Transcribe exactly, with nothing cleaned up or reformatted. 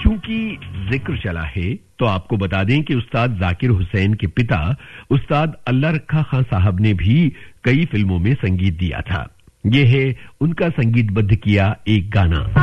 चूंकि जिक्र चला है तो आपको बता दें कि उस्ताद जाकिर हुसैन के पिता उस्ताद अल्लाह रखा खां साहब ने भी कई फिल्मों में संगीत दिया था। यह है उनका संगीतबद्ध किया एक गाना।